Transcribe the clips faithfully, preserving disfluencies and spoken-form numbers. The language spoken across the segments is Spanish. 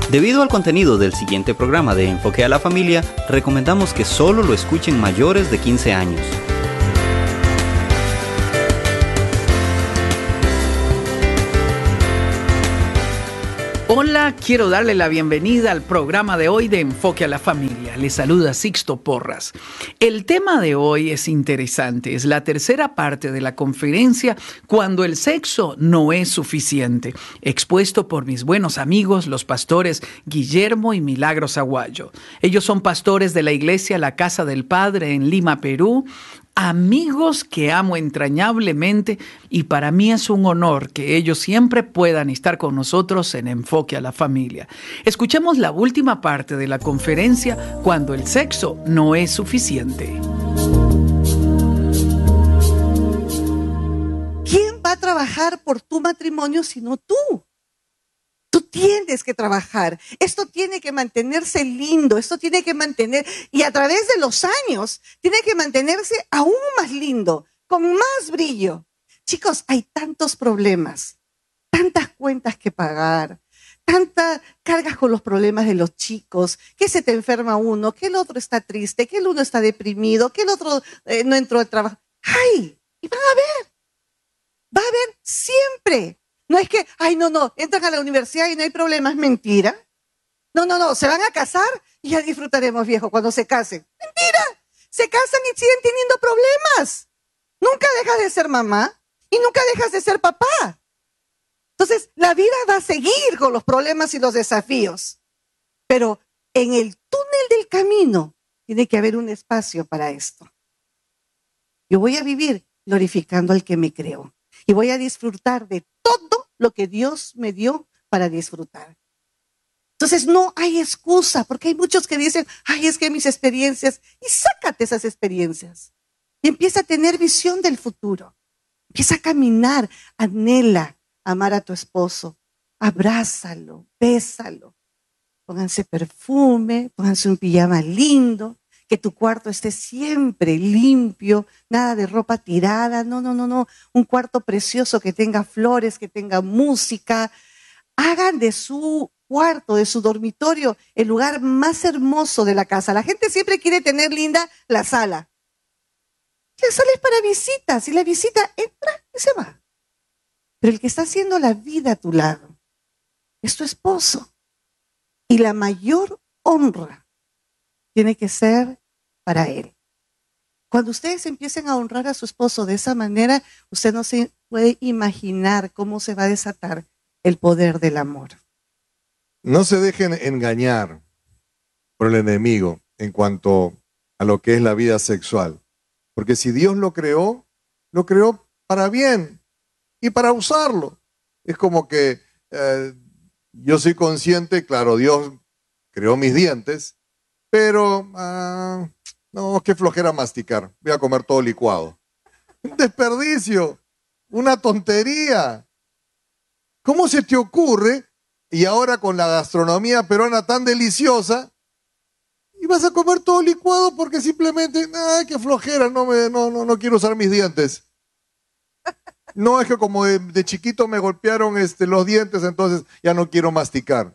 Debido al contenido del siguiente programa de Enfoque a la Familia, recomendamos que solo lo escuchen mayores de quince años. Hola, quiero darle la bienvenida al programa de hoy de Enfoque a la Familia. Les saluda Sixto Porras. El tema de hoy es interesante. Es la tercera parte de la conferencia Cuando el sexo no es suficiente, expuesto por mis buenos amigos, los pastores Guillermo y Milagros Aguayo. Ellos son pastores de la iglesia La Casa del Padre en Lima, Perú. Amigos que amo entrañablemente, y para mí es un honor que ellos siempre puedan estar con nosotros en Enfoque a la Familia. Escuchemos la última parte de la conferencia Cuando el sexo no es suficiente. ¿Quién va a trabajar por tu matrimonio sino tú? Tú tienes que trabajar. Esto tiene que mantenerse lindo, esto tiene que mantener, y a través de los años, tiene que mantenerse aún más lindo, con más brillo. Chicos, hay tantos problemas, tantas cuentas que pagar, tantas cargas con los problemas de los chicos, que se te enferma uno, que el otro está triste, que el uno está deprimido, que el otro eh, no entró al trabajo. ¡Ay! Y van a ver, va a haber siempre. No es que, ay, no, no, entran a la universidad y no hay problema, es mentira. No, no, no, se van a casar y ya disfrutaremos, viejo, cuando se casen. ¡Mentira! Se casan y siguen teniendo problemas. Nunca dejas de ser mamá y nunca dejas de ser papá. Entonces, la vida va a seguir con los problemas y los desafíos. Pero en el túnel del camino tiene que haber un espacio para esto. Yo voy a vivir glorificando al que me creó y voy a disfrutar de todo lo que Dios me dio para disfrutar. Entonces no hay excusa, porque hay muchos que dicen, ay, es que mis experiencias, y sácate esas experiencias. Y empieza a tener visión del futuro. Empieza a caminar, anhela amar a tu esposo, abrázalo, bésalo. Pónganse perfume, pónganse un pijama lindo, que tu cuarto esté siempre limpio, nada de ropa tirada, no, no, no, no, un cuarto precioso que tenga flores, que tenga música. Hagan de su cuarto, de su dormitorio, el lugar más hermoso de la casa. La gente siempre quiere tener linda la sala. La sala es para visitas y la visita entra y se va. Pero el que está haciendo la vida a tu lado es tu esposo. Y la mayor honra tiene que ser para él. Cuando ustedes empiecen a honrar a su esposo de esa manera, usted no se puede imaginar cómo se va a desatar el poder del amor. No se dejen engañar por el enemigo en cuanto a lo que es la vida sexual. Porque si Dios lo creó, lo creó para bien y para usarlo. Es como que eh, yo soy consciente, claro, Dios creó mis dientes, pero uh, no, qué flojera masticar. Voy a comer todo licuado. Un desperdicio, una tontería. ¿Cómo se te ocurre? Y ahora con la gastronomía peruana tan deliciosa, y vas a comer todo licuado porque simplemente, ay, qué flojera, no, me, no, no, no quiero usar mis dientes. No, es que como de, de chiquito me golpearon este, los dientes, entonces ya no quiero masticar.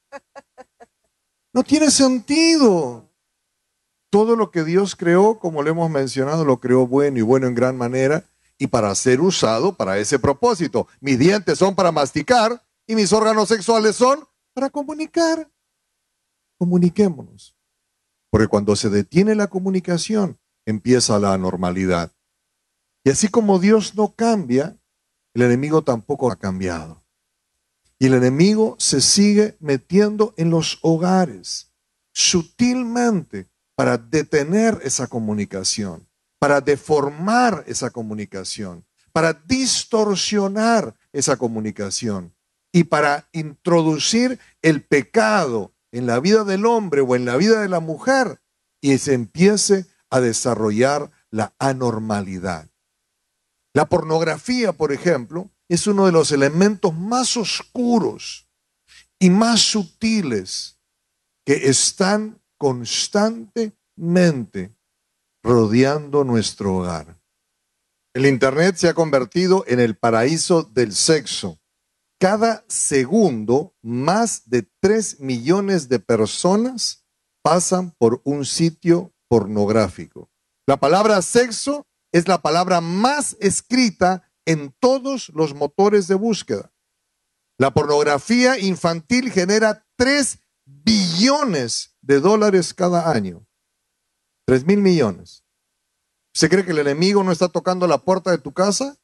No tiene sentido. Todo lo que Dios creó, como lo hemos mencionado, lo creó bueno y bueno en gran manera y para ser usado para ese propósito. Mis dientes son para masticar y mis órganos sexuales son para comunicar. Comuniquémonos. Porque cuando se detiene la comunicación, empieza la anormalidad. Y así como Dios no cambia, el enemigo tampoco ha cambiado. Y el enemigo se sigue metiendo en los hogares, sutilmente, para detener esa comunicación, para deformar esa comunicación, para distorsionar esa comunicación y para introducir el pecado en la vida del hombre o en la vida de la mujer y se empiece a desarrollar la anormalidad. La pornografía, por ejemplo, es uno de los elementos más oscuros y más sutiles que están constantemente rodeando nuestro hogar. El Internet se ha convertido en el paraíso del sexo. Cada segundo, más de tres millones de personas pasan por un sitio pornográfico. La palabra sexo es la palabra más escrita en todos los motores de búsqueda. La pornografía infantil genera tres billones de dólares cada año. Tres mil millones. ¿Usted cree que el enemigo no está tocando la puerta de tu casa?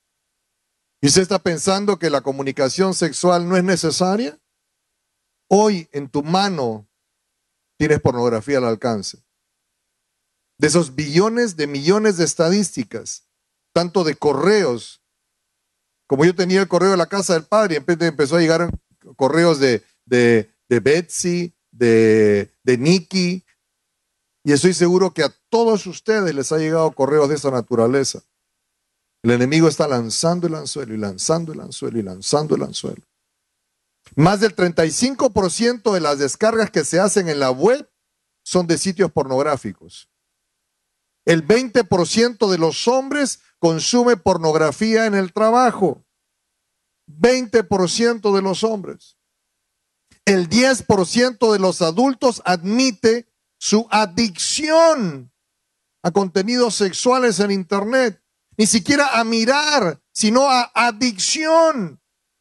¿Y usted está pensando que la comunicación sexual no es necesaria? Hoy en tu mano tienes pornografía al alcance. De esos billones de millones de estadísticas, tanto de correos, como yo tenía el correo de la casa del padre, y empezó a llegar correos de, de, de Betsy, de, de Nikki, y estoy seguro que a todos ustedes les ha llegado correos de esa naturaleza. El enemigo está lanzando el anzuelo y lanzando el anzuelo y lanzando el anzuelo. Más del treinta y cinco por ciento de las descargas que se hacen en la web son de sitios pornográficos. El veinte por ciento de los hombres consume pornografía en el trabajo. veinte por ciento de los hombres. El diez por ciento de los adultos admite su adicción a contenidos sexuales en internet. Ni siquiera a mirar, sino a adicción.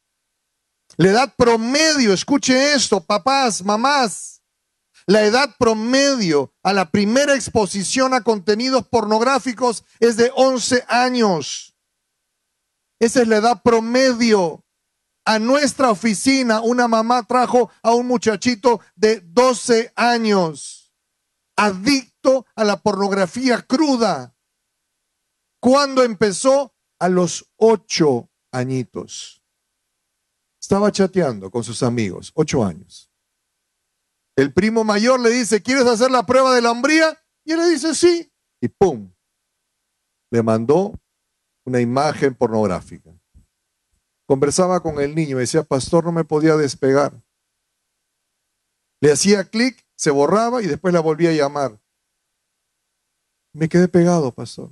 La edad promedio, escuche esto, papás, mamás. La edad promedio a la primera exposición a contenidos pornográficos es de once años. Esa es la edad promedio. A nuestra oficina, una mamá trajo a un muchachito de doce años, adicto a la pornografía cruda. ¿Cuándo empezó? A los ocho añitos. Estaba chateando con sus amigos, ocho años. El primo mayor le dice, ¿quieres hacer la prueba de la hombría? Y él le dice, sí. Y ¡pum! Le mandó una imagen pornográfica. Conversaba con el niño y decía, pastor, no me podía despegar. Le hacía clic, se borraba y después la volvía a llamar. Me quedé pegado, pastor.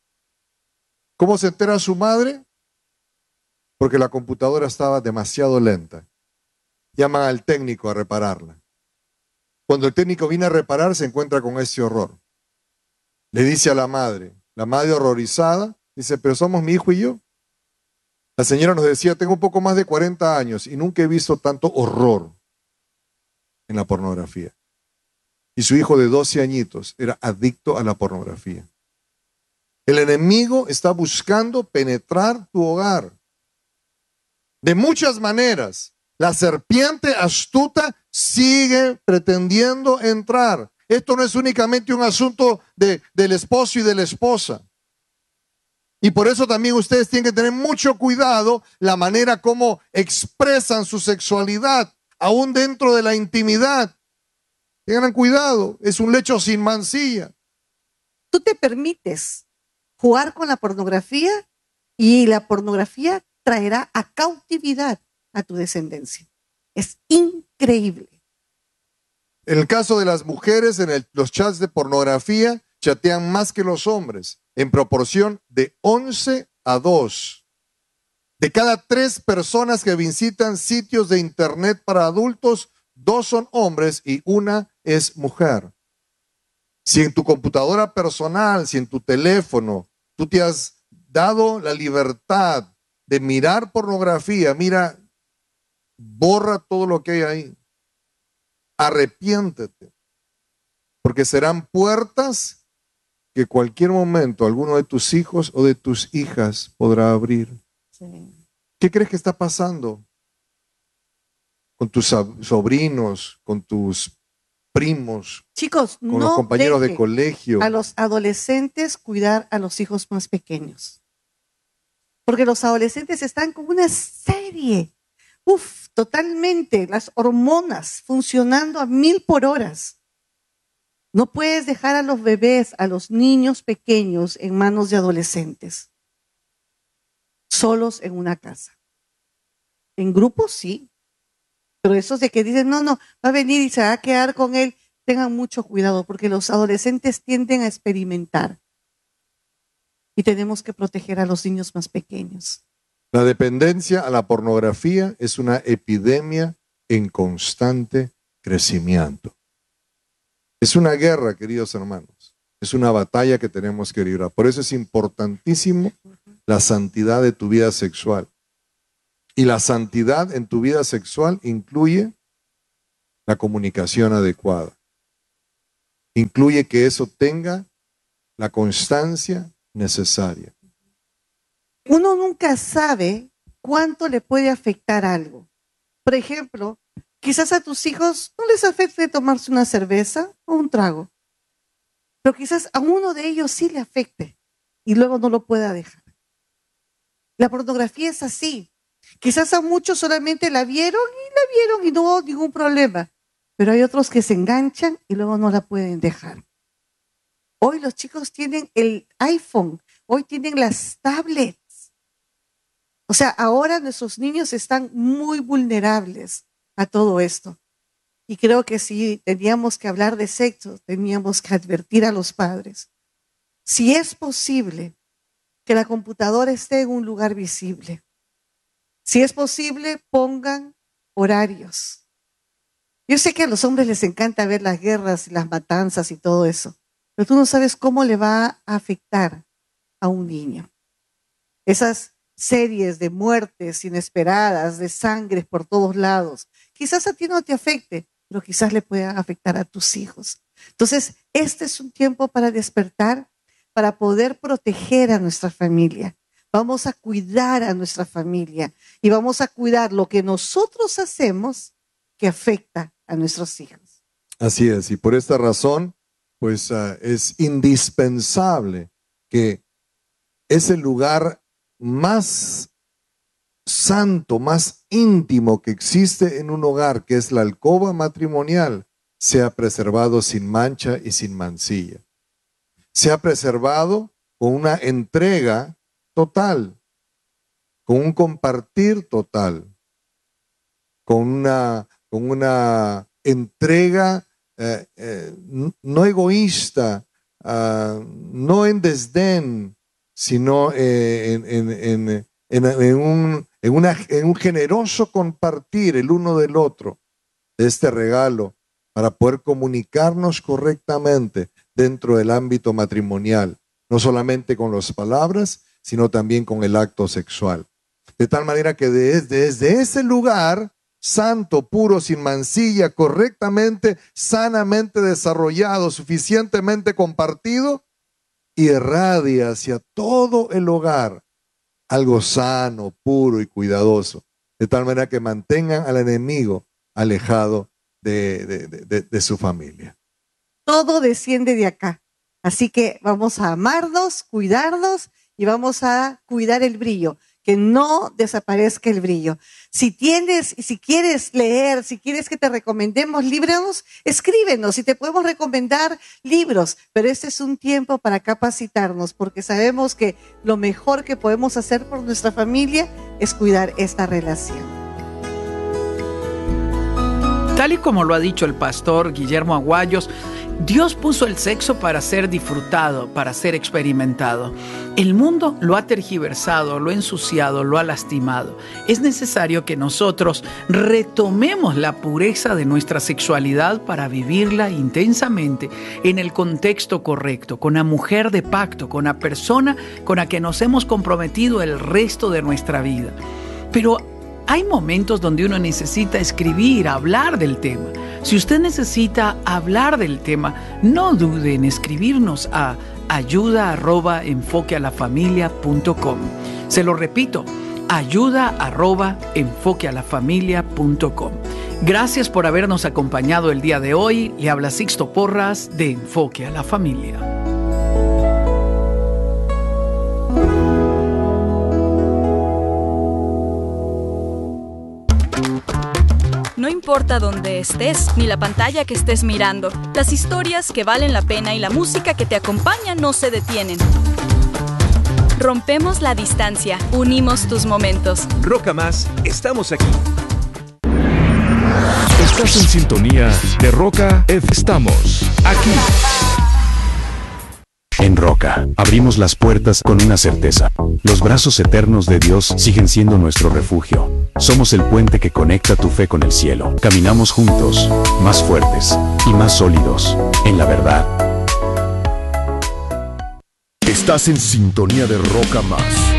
¿Cómo se entera su madre? Porque la computadora estaba demasiado lenta. Llaman al técnico a repararla. Cuando el técnico viene a reparar, se encuentra con ese horror. Le dice a la madre, la madre horrorizada, dice, pero somos mi hijo y yo. La señora nos decía, tengo un poco más de cuarenta años y nunca he visto tanto horror en la pornografía. Y su hijo de doce añitos era adicto a la pornografía. El enemigo está buscando penetrar tu hogar. De muchas maneras, la serpiente astuta sigue pretendiendo entrar. Esto no es únicamente un asunto de, del esposo y de la esposa. Y por eso también ustedes tienen que tener mucho cuidado la manera como expresan su sexualidad, aún dentro de la intimidad. Tengan cuidado, es un lecho sin mancilla. Tú te permites jugar con la pornografía y la pornografía traerá a cautividad a tu descendencia. Es increíble. En el caso de las mujeres, en el, los chats de pornografía, chatean más que los hombres, en proporción de once a dos. De cada tres personas que visitan sitios de internet para adultos, dos son hombres y una es mujer. Si en tu computadora personal, si en tu teléfono, tú te has dado la libertad de mirar pornografía, mira, borra todo lo que hay ahí. Arrepiéntete, porque serán puertas que cualquier momento alguno de tus hijos o de tus hijas podrá abrir. Sí. ¿Qué crees que está pasando con tus sobrinos, con tus primos, Chicos, con no los compañeros de deje colegio? A los adolescentes cuidar a los hijos más pequeños. Porque los adolescentes están con una serie, uf, totalmente, las hormonas funcionando a mil por horas. No puedes dejar a los bebés, a los niños pequeños en manos de adolescentes, solos en una casa. En grupos sí, pero esos de que dicen, no, no, va a venir y se va a quedar con él, tengan mucho cuidado porque los adolescentes tienden a experimentar y tenemos que proteger a los niños más pequeños. La dependencia a la pornografía es una epidemia en constante crecimiento. Es una guerra, queridos hermanos. Es una batalla que tenemos que librar. Por eso es importantísimo la santidad de tu vida sexual. Y la santidad en tu vida sexual incluye la comunicación adecuada. Incluye que eso tenga la constancia necesaria. Uno nunca sabe cuánto le puede afectar algo. Por ejemplo, quizás a tus hijos no les afecte tomarse una cerveza o un trago, pero quizás a uno de ellos sí le afecte y luego no lo pueda dejar. La pornografía es así. Quizás a muchos solamente la vieron y la vieron y no hubo ningún problema, pero hay otros que se enganchan y luego no la pueden dejar. Hoy los chicos tienen el iPhone, hoy tienen las tablets. O sea, ahora nuestros niños están muy vulnerables a todo esto. Y creo que si teníamos que hablar de sexo, teníamos que advertir a los padres. Si es posible que la computadora esté en un lugar visible. Si es posible, pongan horarios. Yo sé que a los hombres les encanta ver las guerras y las matanzas y todo eso, pero tú no sabes cómo le va a afectar a un niño. Esas series de muertes inesperadas, de sangre por todos lados. Quizás a ti no te afecte, pero quizás le pueda afectar a tus hijos. Entonces, este es un tiempo para despertar, para poder proteger a nuestra familia. Vamos a cuidar a nuestra familia y vamos a cuidar lo que nosotros hacemos que afecta a nuestros hijos. Así es, y por esta razón, pues uh, es indispensable que ese lugar más santo, más íntimo que existe en un hogar, que es la alcoba matrimonial, sea preservado sin mancha y sin mancilla. Sea preservado con una entrega total, con un compartir total, con una, con una entrega eh, eh, no egoísta, uh, no en desdén, sino eh, en, en, en, en, en, un, en, una, en un generoso compartir el uno del otro de este regalo para poder comunicarnos correctamente dentro del ámbito matrimonial, no solamente con las palabras, sino también con el acto sexual. De tal manera que desde, desde ese lugar, santo, puro, sin mancilla, correctamente, sanamente desarrollado, suficientemente compartido, irradia hacia todo el hogar algo sano, puro y cuidadoso, de tal manera que mantengan al enemigo alejado de, de, de, de su familia. Todo desciende de acá, así que vamos a amarnos, cuidarnos y vamos a cuidar el brillo, que no desaparezca el brillo. Si tienes y si quieres leer, si quieres que te recomendemos libros, escríbenos y te podemos recomendar libros, pero este es un tiempo para capacitarnos porque sabemos que lo mejor que podemos hacer por nuestra familia es cuidar esta relación. Tal y como lo ha dicho el pastor Guillermo Aguayos, Dios puso el sexo para ser disfrutado, para ser experimentado. El mundo lo ha tergiversado, lo ha ensuciado, lo ha lastimado. Es necesario que nosotros retomemos la pureza de nuestra sexualidad para vivirla intensamente en el contexto correcto, con la mujer de pacto, con la persona con la que nos hemos comprometido el resto de nuestra vida. Pero hay momentos donde uno necesita escribir, hablar del tema. Si usted necesita hablar del tema, no dude en escribirnos a ayuda arroba enfoquealafamilia punto com. Se lo repito, ayuda arroba enfoquealafamilia punto com. Gracias por habernos acompañado el día de hoy. Le habla Sixto Porras de Enfoque a la Familia. No importa dónde estés, ni la pantalla que estés mirando, las historias que valen la pena y la música que te acompaña no se detienen. Rompemos la distancia, unimos tus momentos. Roca Más, estamos aquí. Estás en sintonía de Roca F. Estamos aquí. En Roca, abrimos las puertas con una certeza. Los brazos eternos de Dios siguen siendo nuestro refugio. Somos el puente que conecta tu fe con el cielo. Caminamos juntos, más fuertes y más sólidos, en la verdad. Estás en sintonía de Roca Más.